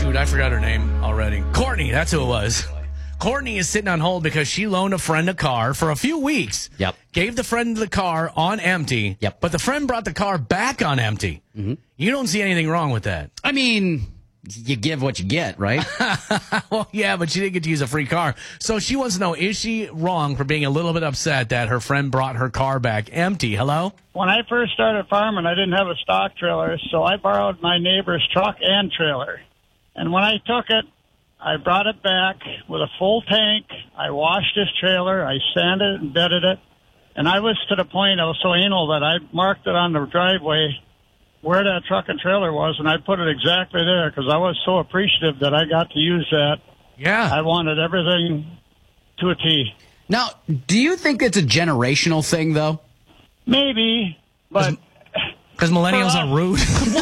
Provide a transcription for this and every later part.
Shoot, I forgot her name already. Courtney, that's who it was. Courtney is sitting on hold because she loaned a friend a car for a few weeks. Yep. Gave the friend the car on empty. Yep. But the friend brought the car back on empty. Mm-hmm. You don't see anything wrong with that. I mean, you give what you get, right? Well, yeah, but she didn't get to use a free car. So she wants to know, is she wrong for being a little bit upset that her friend brought her car back empty? Hello? When I first started farming, I didn't have a stock trailer, so I borrowed my neighbor's truck and trailer. And when I took it, I brought it back with a full tank. I washed his trailer. I sanded it and bedded it. And I was to the point, I was so anal that I marked it on the driveway where that truck and trailer was, and I put it exactly there because I was so appreciative that I got to use that. Yeah. I wanted everything to a T. Now, do you think it's a generational thing, though? Maybe, but... Because millennials are rude.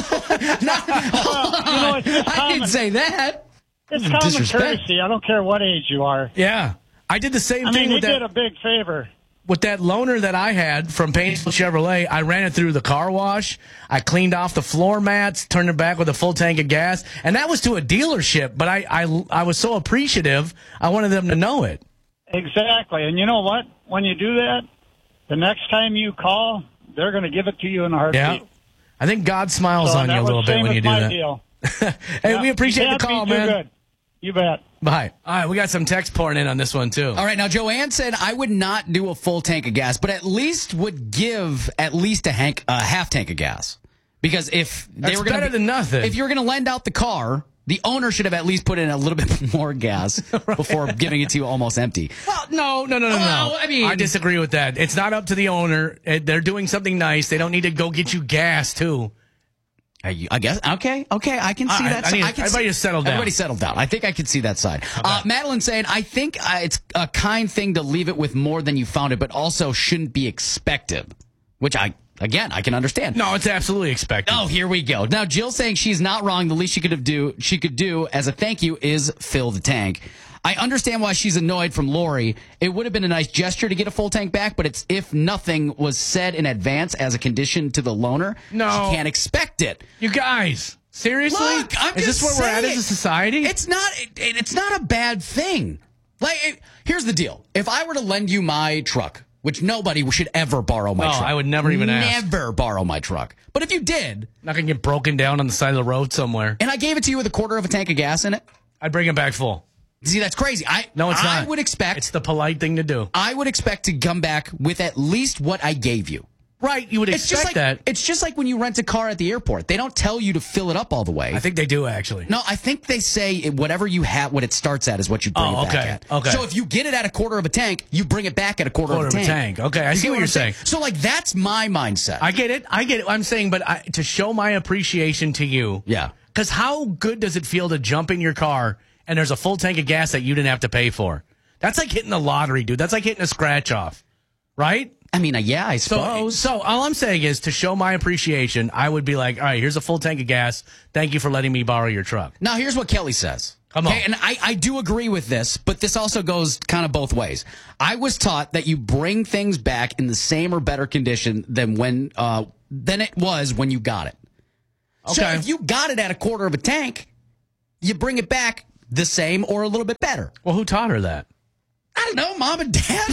I didn't say that. It's common courtesy. I don't care what age you are. Yeah. I did the same I thing mean, with they that. did a big favor. With that loaner that I had from Painesville Chevrolet, I ran it through the car wash. I cleaned off the floor mats, turned it back with a full tank of gas, and that was to a dealership. But I was so appreciative, I wanted them to know it. Exactly. And you know what? When you do that, the next time you call, they're going to give it to you in a heartbeat. Yeah. I think God smiles on you a little bit when you do that. Deal. Hey, we appreciate the call, man. Good. You bet. Bye. All right, we got some text pouring in on this one, too. All right, now Joanne said I would not do a full tank of gas, but at least would give at least a half tank of gas. Because if they That's were going better than nothing. If you were going to lend out the car, the owner should have at least put in a little bit more gas before giving it to you almost empty. Well, no. Well, I mean, I disagree with that. It's not up to the owner. They're doing something nice. They don't need to go get you gas, too. I guess. Okay. I can see that. Everybody just settle down. Everybody settle down. I think I can see that side. Okay. Madeline saying, I think it's a kind thing to leave it with more than you found it, but also shouldn't be expected, which I can understand. No, it's absolutely expected. Oh, here we go. Now, Jill saying she's not wrong. The least she could do as a thank you is fill the tank. I understand why she's annoyed from Lori. It would have been a nice gesture to get a full tank back, but it's if nothing was said in advance as a condition to the loaner, no, she can't expect it. You guys, seriously? Look, is this where we're at as a society? It's not a bad thing. Here's the deal. If I were to lend you my truck, which nobody should ever borrow my truck. I would never even ask. Never borrow my truck. But if you did. Not going to get broken down on the side of the road somewhere. And I gave it to you with a quarter of a tank of gas in it. I'd bring it back full. See, that's crazy. No, it's not. I would expect. It's the polite thing to do. I would expect to come back with at least what I gave you. Right, you would expect that. It's just like when you rent a car at the airport. They don't tell you to fill it up all the way. I think they do, actually. No, I think they say whatever you have, what it starts at is what you bring it back at. Okay. So if you get it at a quarter of a tank, you bring it back at a quarter of a tank. Okay, I see what you're saying. So, that's my mindset. I get it. I'm saying, but to show my appreciation to you. Yeah. Because how good does it feel to jump in your car and there's a full tank of gas that you didn't have to pay for? That's like hitting the lottery, dude. That's like hitting a scratch off. Right? I mean, yeah, I suppose. So all I'm saying is to show my appreciation, I would be like, all right, here's a full tank of gas. Thank you for letting me borrow your truck. Now, here's what Kelly says. Come on. Okay, and I do agree with this, but this also goes kind of both ways. I was taught that you bring things back in the same or better condition than it was when you got it. Okay. So if you got it at a quarter of a tank, you bring it back the same or a little bit better. Well, who taught her that? I don't know, Mom and Dad.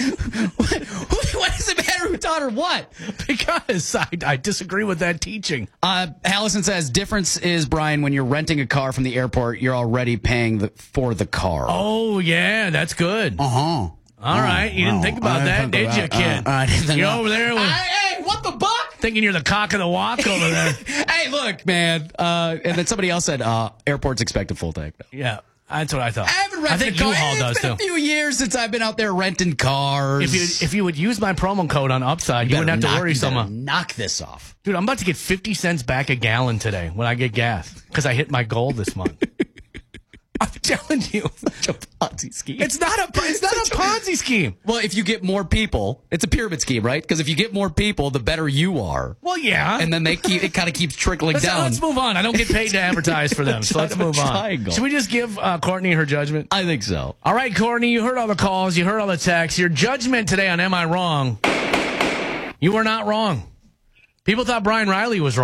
Why does it matter who taught her what? Because I disagree with that teaching. Allison says, difference is, Brian, when you're renting a car from the airport, you're already paying for the car. Oh, yeah, that's good. Uh-huh. All right, you didn't think about that, did you, kid? I didn't think you're over there with... Hey, what the buck? Thinking you're the cock of the walk over there. Hey, look, man. And then somebody else said, airports expect a full tank. Yeah. That's what I thought. I haven't rented a car. It's been a few years since I've been out there renting cars. If you would use my promo code on Upside, you wouldn't have to worry so much. Knock this off. Dude, I'm about to get 50 cents back a gallon today when I get gas because I hit my goal this month. I'm telling you. Such a Ponzi scheme. It's not a Ponzi scheme. Well, if you get more people, it's a pyramid scheme, right? Because if you get more people, the better you are. Well, yeah. And then it kind of keeps trickling down. Let's move on. I don't get paid to advertise for them, so let's move on. Triangle. Should we just give Courtney her judgment? I think so. All right, Courtney, you heard all the calls. You heard all the texts. Your judgment today on Am I Wrong? You were not wrong. People thought Brian Riley was wrong.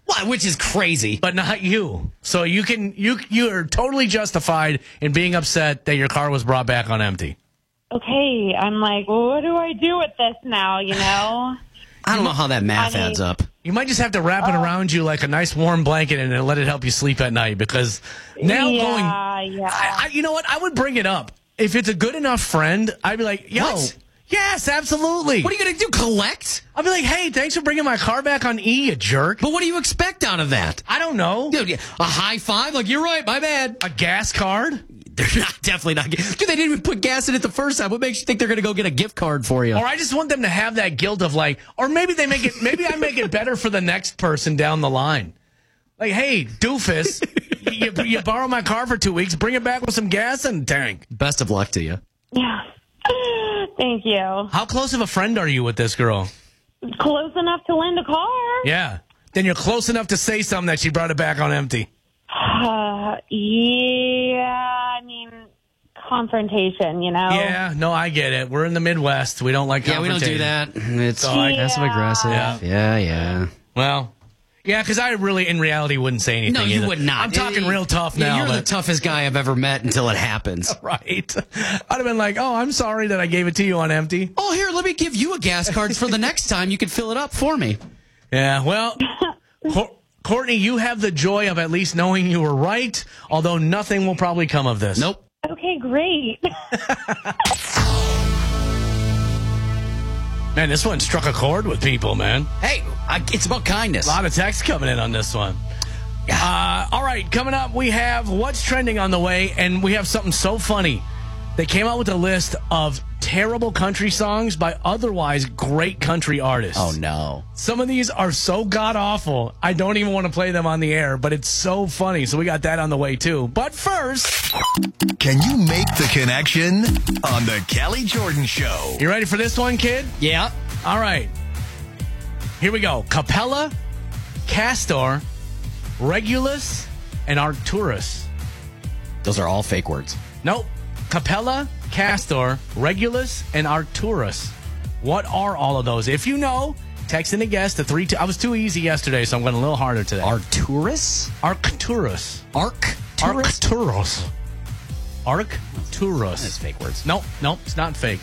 Well, which is crazy. but not you. So you are totally justified in being upset that your car was brought back on empty. Okay, I'm like, well, what do I do with this now, you know? I don't know how that math adds up. You might just have to wrap it around you like a nice warm blanket and then let it help you sleep at night, because now you know what? I would bring it up. If it's a good enough friend, I'd be like, yo, yes, absolutely. What are you going to do, collect? I'll be like, hey, thanks for bringing my car back on E, you jerk. But what do you expect out of that? I don't know. Dude, a high five? Like, you're right, my bad. A gas card? They're definitely not. Dude, they didn't even put gas in it the first time. What makes you think they're going to go get a gift card for you? Or I just want them to have that guilt of like, or maybe they make it, maybe I make it better for the next person down the line. Like, hey, doofus, you borrow my car for 2 weeks, bring it back with some gas in the tank. Best of luck to you. Yeah. Thank you. How close of a friend are you with this girl? Close enough to lend a car. Yeah. Then you're close enough to say something that she brought it back on empty. Yeah, I mean, confrontation, you know? Yeah, no, I get it. We're in the Midwest. We don't like confrontation. We don't do that. It's passive aggressive. Yeah. Well, yeah, because I really, in reality, wouldn't say anything. No, you either. would not. I'm talking real tough now. You're the toughest guy I've ever met until it happens. Right. I'd have been like, oh, I'm sorry that I gave it to you on empty. Oh, here, let me give you a gas card for the next time. You can fill it up for me. Yeah, well, Courtney, you have the joy of at least knowing you were right, although nothing will probably come of this. Nope. Okay, great. Man, this one struck a chord with people, man. Hey, it's about kindness. A lot of text coming in on this one. All right, coming up, we have What's Trending on the way, and we have something so funny. They came out with a list of terrible country songs by otherwise great country artists. Oh, no. Some of these are so god-awful, I don't even want to play them on the air, but it's so funny, so we got that on the way, too. But first... Can you make the connection on the Kelly Jordan Show? You ready for this one, kid? Yeah. All right. Here we go. Capella, Castor, Regulus, and Arcturus. Those are all fake words. Nope. Capella, Castor, Regulus, and Arcturus. What are all of those? If you know, text in a guess to 3-2. I was too easy yesterday, so I'm going a little harder today. Arcturus? Arcturus. Arcturus? Arcturus. That's fake words. Nope, it's not fake.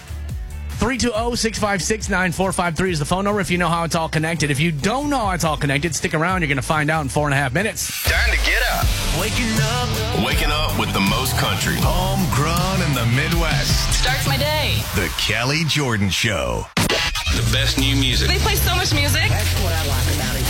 320-656-9453 is the phone number if you know how it's all connected. If you don't know how it's all connected, stick around. You're going to find out in 4.5 minutes. Time to get up. Waking up with the most country. Homegrown in the Midwest. Starts my day. The Kelly Jordan Show. The best new music. They play so much music. That's what I like about it.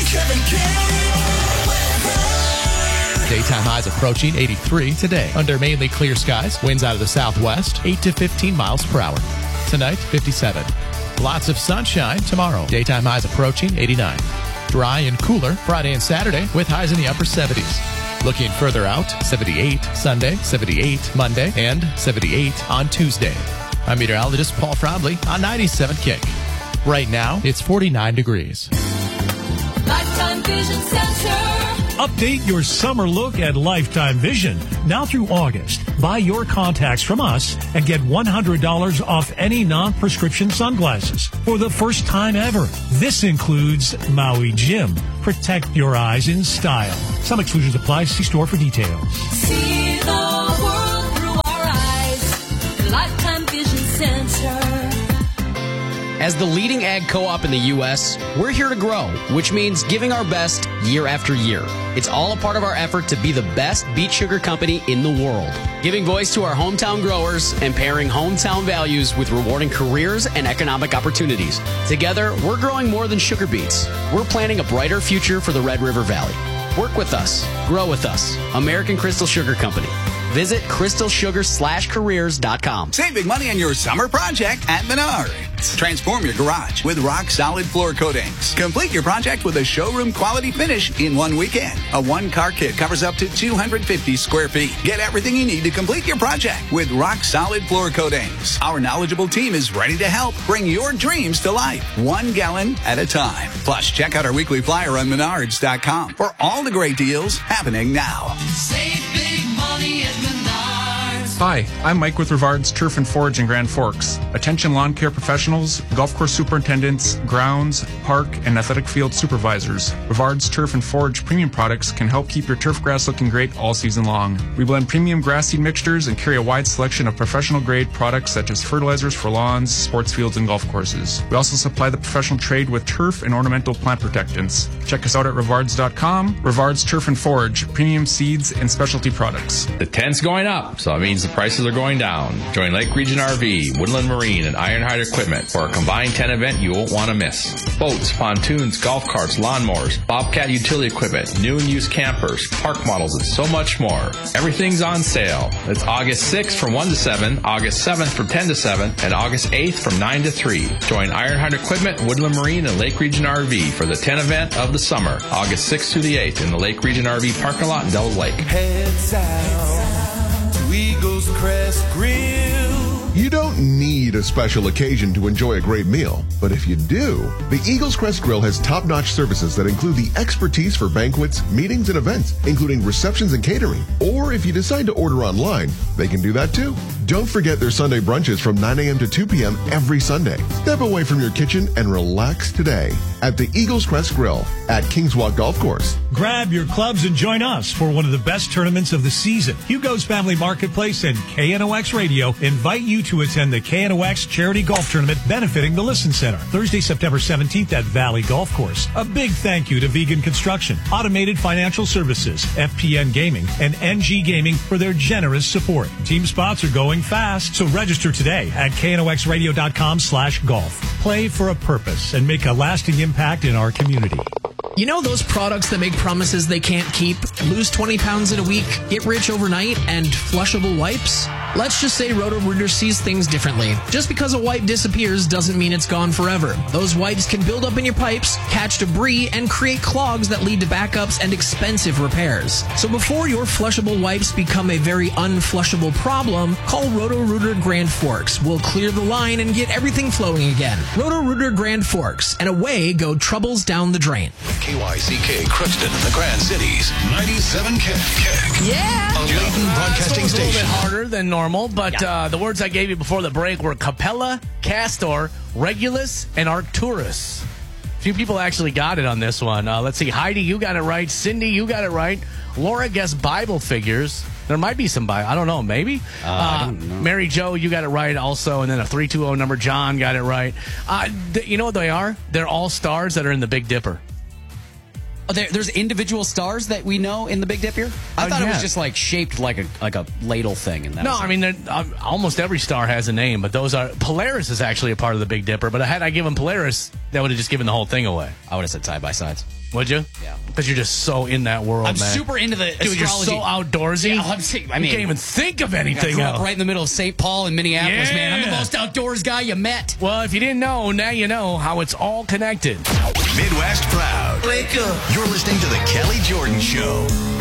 97 Daytime highs approaching 83 today. Under mainly clear skies, winds out of the southwest, 8 to 15 miles per hour. Tonight, 57. Lots of sunshine tomorrow. Daytime highs approaching 89. Dry and cooler Friday and Saturday with highs in the upper 70s. Looking further out, 78 Sunday, 78 Monday, and 78 on Tuesday. I'm meteorologist Paul Frobley on 97 Kick. Right now, it's 49 degrees. Lifetime Vision Center. Update your summer look at Lifetime Vision. Now through August, buy your contacts from us and get $100 off any non-prescription sunglasses for the first time ever. This includes Maui Jim. Protect your eyes in style. Some exclusions apply. See store for details. See the world through our eyes. Lifetime Vision Center. As the leading ag co-op in the U.S., we're here to grow, which means giving our best year after year. It's all a part of our effort to be the best beet sugar company in the world, giving voice to our hometown growers and pairing hometown values with rewarding careers and economic opportunities. Together, we're growing more than sugar beets. We're planning a brighter future for the Red River Valley. Work with us. Grow with us. American Crystal Sugar Company. Visit crystalsugar/careers.com. Save big money on your summer project at Menards. Transform your garage with rock-solid floor coatings. Complete your project with a showroom quality finish in one weekend. A one-car kit covers up to 250 square feet. Get everything you need to complete your project with rock-solid floor coatings. Our knowledgeable team is ready to help bring your dreams to life, 1 gallon at a time. Plus, check out our weekly flyer on Menards.com for all the great deals happening now. Save big money at Menards. Hi, I'm Mike with Rivard's Turf and Forage in Grand Forks. Attention lawn care professionals, golf course superintendents, grounds, park, and athletic field supervisors. Rivard's Turf and Forage premium products can help keep your turf grass looking great all season long. We blend premium grass seed mixtures and carry a wide selection of professional grade products such as fertilizers for lawns, sports fields, and golf courses. We also supply the professional trade with turf and ornamental plant protectants. Check us out at rivards.com. Rivard's Turf and Forage, premium seeds and specialty products. The tent's going up, so that means the prices are going down. Join Lake Region RV, Woodland Marine, and Ironhide Equipment for a combined tent event you won't want to miss. Boats, pontoons, golf carts, lawnmowers, Bobcat utility equipment, new and used campers, park models, and so much more. Everything's on sale. It's August 6th from 1 to 7, August 7th from 10 to 7, and August 8th from 9 to 3. Join Ironhide Equipment, Woodland Marine, and Lake Region RV for the tent event of the summer, August 6th through the 8th in the Lake Region RV parking lot in Devils Lake. Heads out to Eagles Crest Grill. You don't need a special occasion to enjoy a great meal, but if you do, the Eagles Crest Grill has top-notch services that include the expertise for banquets, meetings, and events, including receptions and catering. Or if you decide to order online, they can do that too. Don't forget their Sunday brunches from 9 a.m. to 2 p.m. every Sunday. Step away from your kitchen and relax today at the Eagles Crest Grill at Kingswalk Golf Course. Grab your clubs and join us for one of the best tournaments of the season. Hugo's Family Marketplace and KNOX Radio invite you to attend the KNOX Charity Golf Tournament benefiting the Listen Center, Thursday, September 17th at Valley Golf Course. A big thank you to Vegan Construction, Automated Financial Services, FPN Gaming, and NG Gaming for their generous support. Team spots are going fast, so register today at knoxradio.com/golf. Play for a purpose and make a lasting impact in our community. You know those products that make promises they can't keep? Lose 20 pounds in a week, get rich overnight, and flushable wipes? Let's just say Roto-Rooter sees things differently. Just because a wipe disappears doesn't mean it's gone forever. Those wipes can build up in your pipes, catch debris, and create clogs that lead to backups and expensive repairs. So before your flushable wipes become a very unflushable problem, call Roto-Rooter Grand Forks. We'll clear the line and get everything flowing again. Roto-Rooter Grand Forks, and away go troubles down the drain. KYCK Crookston and the Grand Cities, 97 KIK. Yeah! A Layton broadcasting It's a little station. bit harder than normal, but the words I gave you before the break were Capella, Castor, Regulus, and Arcturus. A few people actually got it on this one. Let's see. Heidi, you got it right. Cindy, you got it right. Laura guessed Bible figures. There might be some Bible. I don't know. Maybe. I don't know. Mary Jo, you got it right also. And then a 320 number. John got it right. You know what they are? They're all stars that are in the Big Dipper. Oh, there's individual stars that we know in the Big Dip here? I thought it was just like shaped like a ladle thing. And that no, I mean, almost every star has a name, but those are... Polaris is actually a part of the Big Dipper, but had I given Polaris, that would have just given the whole thing away. I would have said side-by-sides. Would you? Yeah. Because you're just so in that world, I'm man. super into the astrology. Dude, you're so outdoorsy. Yeah, I mean, you can't even think of anything I grew up else. right in the middle of St. Paul and Minneapolis, man. I'm the Yeah. most outdoors guy you met. Well, if you didn't know, now you know how it's all connected. Midwest Proud. Wake up. You're listening to The Kelly Jordan Show.